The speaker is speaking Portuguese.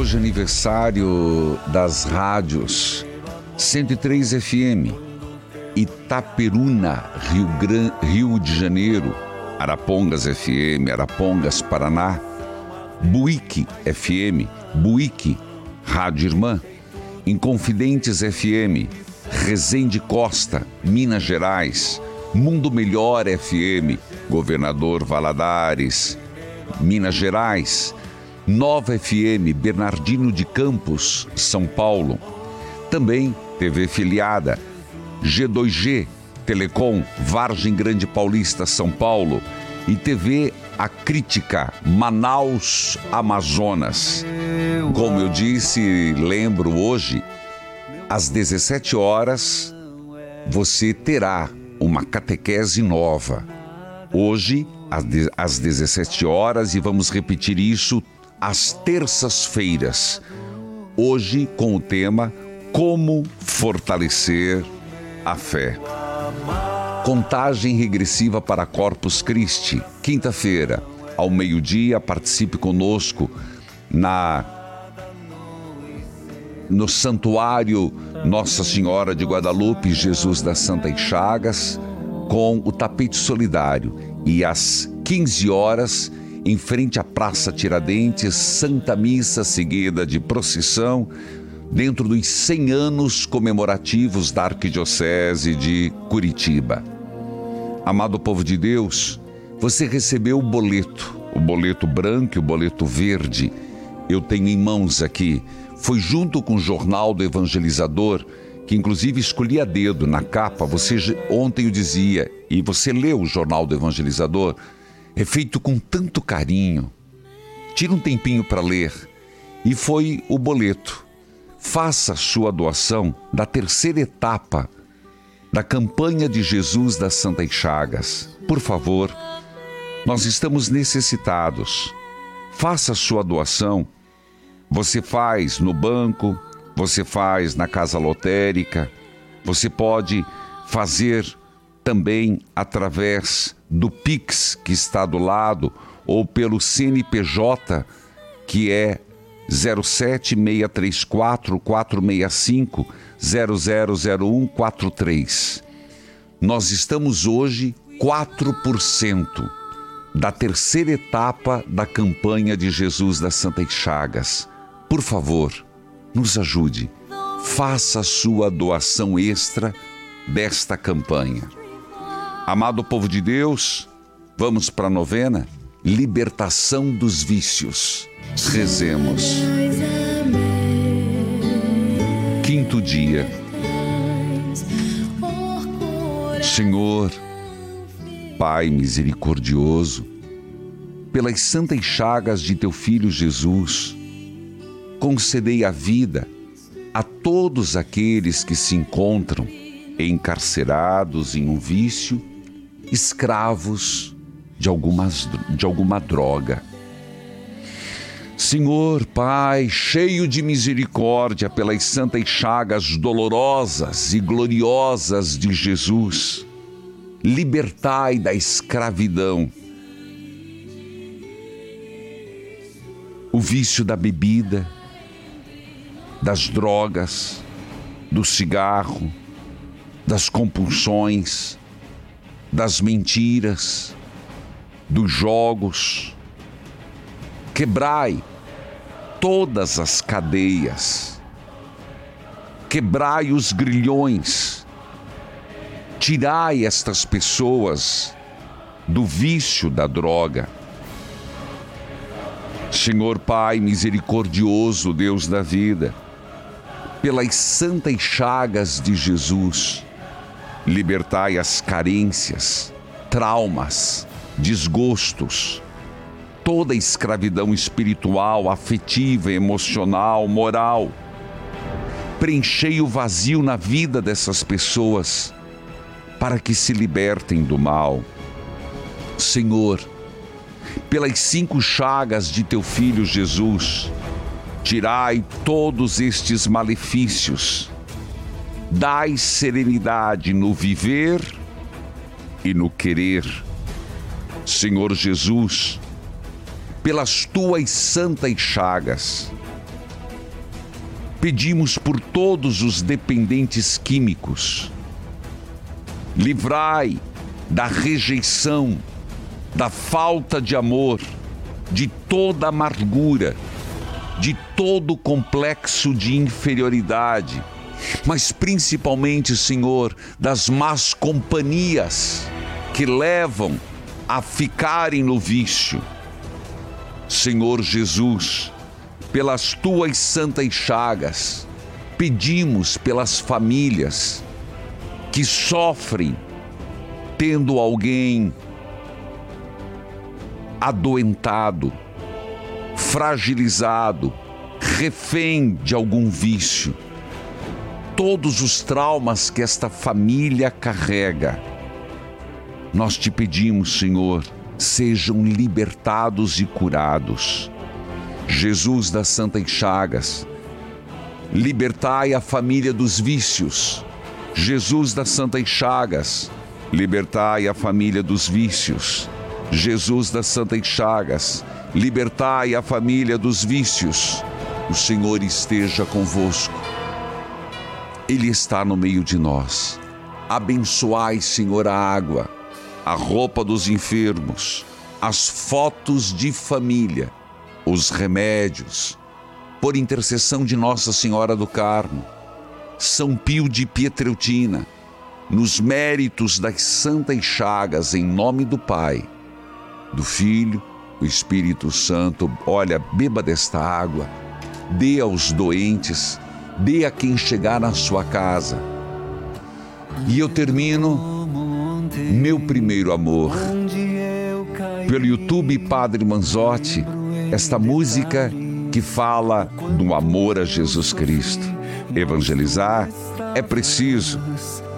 Hoje aniversário das rádios 103 FM, Itaperuna, Rio de Janeiro, Arapongas FM, Arapongas, Paraná, Buíque FM, Buíque, Rádio Irmã, Inconfidentes FM, Resende Costa, Minas Gerais, Mundo Melhor FM, Governador Valadares, Minas Gerais, Nova FM, Bernardino de Campos, São Paulo. Também TV filiada, G2G, Telecom, Vargem Grande Paulista, São Paulo. E TV A Crítica, Manaus, Amazonas. Como eu disse, lembro hoje, às 17 horas, você terá uma catequese nova. Hoje, às 17 horas, e vamos repetir isso às terças-feiras. Hoje, com o tema Como Fortalecer a Fé. Contagem regressiva para Corpus Christi. Quinta-feira, ao meio-dia, participe conosco no Santuário Nossa Senhora de Guadalupe, Jesus das Santas Chagas, com o tapete solidário. E às 15 horas, em frente à Praça Tiradentes, Santa Missa seguida de procissão, dentro dos 100 anos comemorativos da Arquidiocese de Curitiba. Amado povo de Deus, você recebeu o boleto branco e o boleto verde. Eu tenho em mãos aqui. Foi junto com o Jornal do Evangelizador, que inclusive escolhi a dedo na capa. Ontem eu dizia, e você leu o Jornal do Evangelizador, é feito com tanto carinho. Tira um tempinho para ler. E foi o boleto. Faça sua doação da terceira etapa da campanha de Jesus das Santas Chagas. Por favor, nós estamos necessitados. Faça sua doação. Você faz no banco, você faz na casa lotérica, você pode fazer também através do Pix, que está do lado, ou pelo CNPJ, que é 07634-465-000143. Nós estamos hoje 4% da terceira etapa da campanha de Jesus das Santas Chagas. Por favor, nos ajude. Faça a sua doação extra desta campanha. Amado povo de Deus, vamos para a novena? Libertação dos vícios. Rezemos. Quinto dia. Senhor, Pai misericordioso, pelas santas chagas de teu Filho Jesus, concedei a vida a todos aqueles que se encontram encarcerados em um vício, escravos de alguma droga. Senhor, Pai, cheio de misericórdia pelas santas chagas dolorosas e gloriosas de Jesus, libertai da escravidão o vício da bebida, das drogas, do cigarro, das compulsões, das mentiras, dos jogos. Quebrai todas as cadeias, quebrai os grilhões, tirai estas pessoas do vício da droga. Senhor Pai misericordioso, Deus da vida, pelas santas chagas de Jesus, libertai as carências, traumas, desgostos, toda a escravidão espiritual, afetiva, emocional, moral. Preenchei o vazio na vida dessas pessoas para que se libertem do mal. Senhor, pelas 5 chagas de teu Filho Jesus, tirai todos estes malefícios. Dai serenidade no viver e no querer. Senhor Jesus, pelas tuas santas chagas, Pedimos por todos os dependentes químicos. Livrai da rejeição, da falta de amor, de toda amargura, de todo complexo de inferioridade, mas principalmente, Senhor, das más companhias que levam a ficarem no vício. Senhor Jesus, pelas tuas santas chagas, pedimos pelas famílias que sofrem tendo alguém adoentado, fragilizado, refém de algum vício. Todos os traumas que esta família carrega, nós te pedimos, Senhor, sejam libertados e curados. Jesus das Santas Chagas, libertai a família dos vícios. Jesus das Santas Chagas, libertai a família dos vícios. Jesus das Santas Chagas, libertai a família dos vícios. O Senhor esteja convosco. Ele está no meio de nós. Abençoai, Senhor, a água, a roupa dos enfermos, as fotos de família, os remédios, por intercessão de Nossa Senhora do Carmo, São Pio de Pietreutina, nos méritos das Santas Chagas, em nome do Pai, do Filho, do Espírito Santo. Olha, beba desta água, dê aos doentes, dê a quem chegar na sua casa. E eu termino Meu Primeiro Amor. Pelo YouTube Padre Manzotti, esta música que fala do amor a Jesus Cristo. Evangelizar é preciso,